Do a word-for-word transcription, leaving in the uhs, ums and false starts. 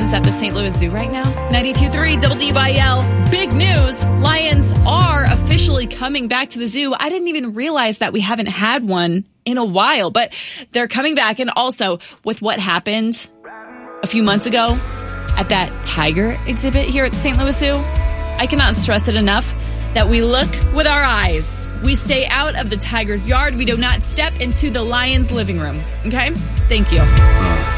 lions at the Saint Louis Zoo right now. ninety-two point three W D Y L. Big news. Lions are officially coming back to the zoo. I didn't even realize that we haven't had one in a while, but they're coming back. And also with what happened a few months ago at that tiger exhibit here at the Saint Louis Zoo, I cannot stress it enough that we look with our eyes. We stay out of the tiger's yard. We do not step into the lion's living room. Okay? Thank you.